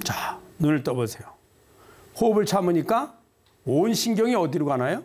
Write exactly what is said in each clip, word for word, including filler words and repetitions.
자, 눈을 떠보세요. 호흡을 참으니까 온 신경이 어디로 가나요?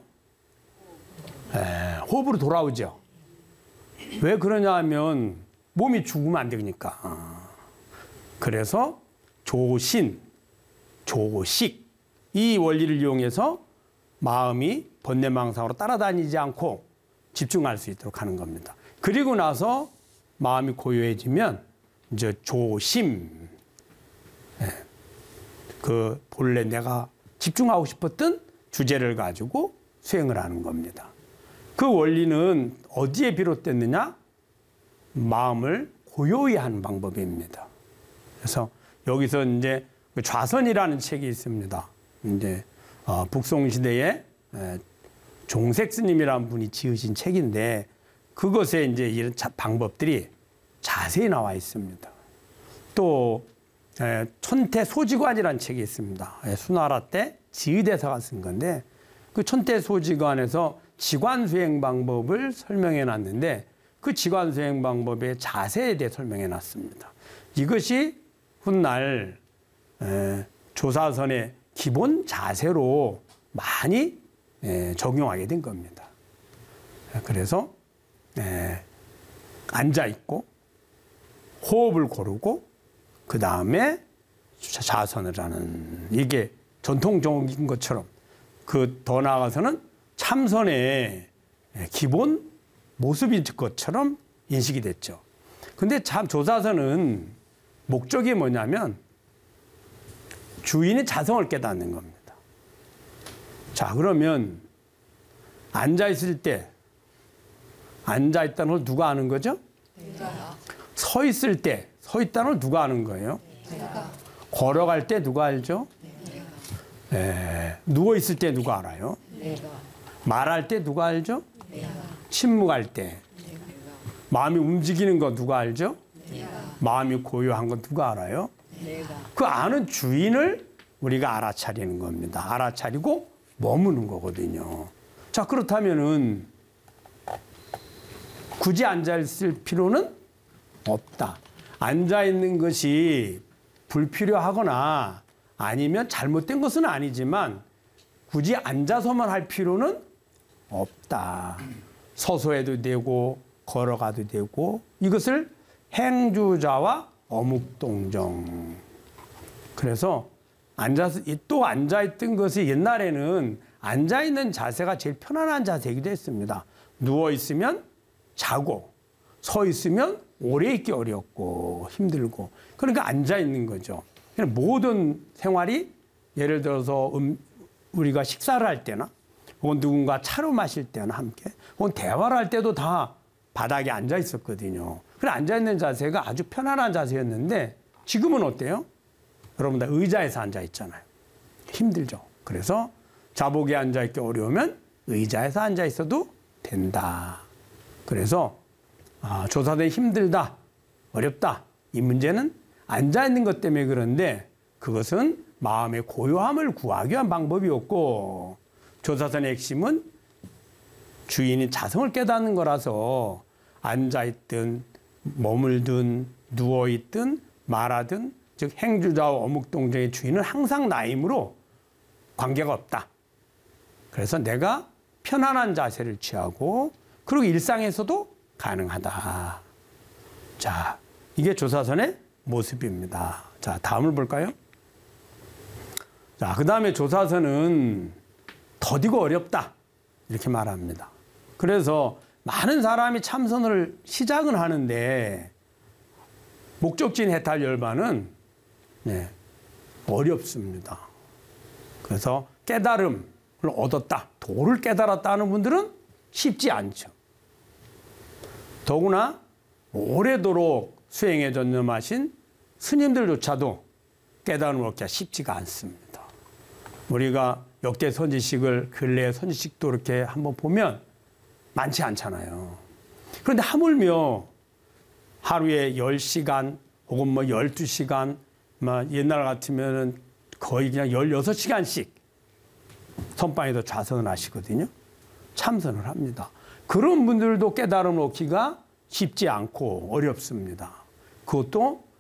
에, 호흡으로 돌아오죠. 왜 그러냐 하면 몸이 죽으면 안 되니까. 어. 그래서 조신, 조식 이 원리를 이용해서 마음이 번뇌망상으로 따라다니지 않고 집중할 수 있도록 하는 겁니다. 그리고 나서 마음이 고요해지면 이제 조심, 예. 그 본래 내가 집중하고 싶었던 주제를 가지고 수행을 하는 겁니다. 그 원리는 어디에 비롯됐느냐? 마음을 고요히 하는 방법입니다. 그래서 여기서 이제 좌선이라는 책이 있습니다. 이제 어, 북송시대에 에, 종색 스님이라는 분이 지으신 책인데 그것에 이제 이런 자, 방법들이 자세히 나와 있습니다. 또 에, 천태소지관이라는 책이 있습니다. 에, 수나라 때 지의대사가 쓴 건데 그 천태소지관에서 지관수행 방법을 설명해 놨는데 그 지관수행 방법의 자세에 대해 설명해 놨습니다. 이것이 훗날 에, 조사선의 기본 자세로 많이 에, 적용하게 된 겁니다. 그래서 에, 앉아있고 호흡을 고르고 그 다음에 좌선을 하는 이게 전통적인 것처럼 그 더 나아가서는 참선의 기본 모습인 것처럼 인식이 됐죠. 근데 참 조사선은 목적이 뭐냐면 주인이 자성을 깨닫는 겁니다. 자, 그러면 앉아있을 때 앉아있다는 걸 누가 아는 거죠? 내가. 서 있을 때 서 있다는 걸 누가 아는 거예요? 내가. 걸어갈 때 누가 알죠? 네. 누워있을 때 누가 알아요? 내가. 말할 때 누가 알죠? 내가. 침묵할 때 내가. 마음이 움직이는 거 누가 알죠? 내가. 마음이 고요한 거 누가 알아요? 내가. 그 아는 주인을 우리가 알아차리는 겁니다. 알아차리고 머무는 거거든요. 자, 그렇다면은 굳이 앉아있을 필요는 없다. 앉아있는 것이 불필요하거나 아니면 잘못된 것은 아니지만 굳이 앉아서만 할 필요는 없다. 서서 해도 되고 걸어가도 되고 이것을 행주자와 어묵동정. 그래서 앉아서 또 앉아있던 것이 옛날에는 앉아있는 자세가 제일 편안한 자세이기도 했습니다. 누워있으면 자고 서 있으면 오래 있기 어렵고 힘들고 그러니까 앉아있는 거죠. 모든 생활이 예를 들어서 음, 우리가 식사를 할 때나 혹은 누군가 차로 마실 때나 함께 혹은 대화를 할 때도 다 바닥에 앉아 있었거든요. 그래 앉아있는 자세가 아주 편안한 자세였는데 지금은 어때요? 여러분 다 의자에서 앉아 있잖아요. 힘들죠. 그래서 자복에 앉아 있기 어려우면 의자에서 앉아 있어도 된다. 그래서 아, 조사대 힘들다, 어렵다. 이 문제는 앉아 있는 것 때문에 그런데 그것은 마음의 고요함을 구하기 위한 방법이었고 조사선의 핵심은 주인이 자성을 깨닫는 거라서 앉아있든 머물든 누워있든 말하든 즉 행주자와 어묵동정의 주인은 항상 나이므로 관계가 없다. 그래서 내가 편안한 자세를 취하고 그리고 일상에서도 가능하다. 자, 이게 조사선의 모습입니다. 자, 다음을 볼까요? 자, 그 다음에 조사선은 더디고 어렵다. 이렇게 말합니다. 그래서 많은 사람이 참선을 시작은 하는데 목적지인 해탈열반은 네, 어렵습니다. 그래서 깨달음을 얻었다. 도를 깨달았다 하는 분들은 쉽지 않죠. 더구나 오래도록 수행에 전념하신 스님들조차도 깨달음을 얻기가 쉽지가 않습니다. 우리가 역대 선지식을 근래의 선지식도 이렇게 한번 보면 많지 않잖아요. 그런데 하물며 하루에 열 시간 혹은 뭐 열두 시간 뭐 옛날 같으면은 거의 그냥 열여섯 시간씩 선방에도 좌선을 하시거든요. 참선을 합니다. 그런 분들도 깨달음을 얻기가 쉽지 않고 어렵습니다. 그것도